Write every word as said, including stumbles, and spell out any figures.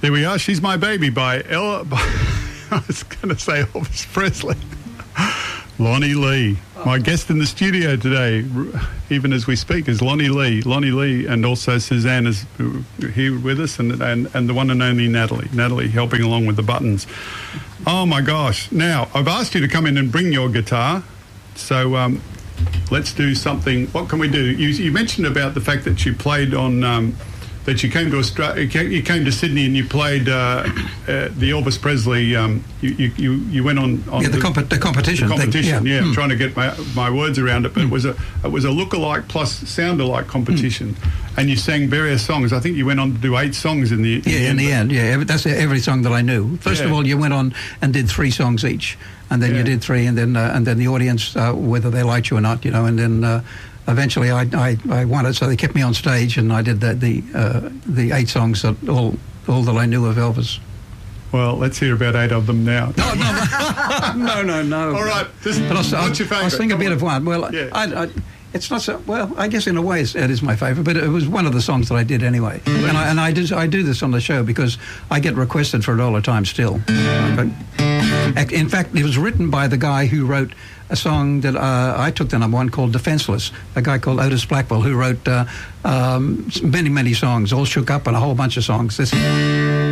There we are. She's My Baby by Ella. By, I was going to say Elvis Presley. Lonnie Lee. My guest in the studio today, even as we speak, is Lonnie Lee. Lonnie Lee, and also Suzanne is here with us, and, and, and the one and only Natalie. Natalie helping along with the buttons. Oh, my gosh. Now, I've asked you to come in and bring your guitar, so um, let's do something. What can we do? You, you mentioned about the fact that you played on... Um, that you came to Australia, you came to Sydney and you played uh, uh, the Elvis Presley. Um, you, you you went on, on yeah, the, comp- the competition. The competition, thing. Yeah, yeah. Mm. I'm trying to get my, my words around it, but mm. it was a it was a look-alike plus sound-alike competition, mm. and you sang various songs. I think you went on to do eight songs in the in yeah the in end, the end. Yeah, that's every song that I knew. First yeah. of all, you went on and did three songs each, and then yeah. you did three, and then uh, and then the audience, uh, whether they liked you or not, you know, and then. Uh, Eventually, I, I I won it, so they kept me on stage, and I did the the, uh, the eight songs that all all that I knew of Elvis. Well, let's hear about eight of them now. No, no, no, no, no. All right, just, but I'll, what's I'll, your favourite? I'll sing a Come bit on. of one. Well, yeah. I, I, it's not so well. I guess in a way it's, it is my favourite, but it was one of the songs that I did anyway. Please. And I and I do I do this on the show because I get requested for it all the time still. But in fact, it was written by the guy who wrote a song that uh, I took the number one called Defenseless, a guy called Otis Blackwell who wrote uh, um, many, many songs, All Shook Up and a whole bunch of songs. This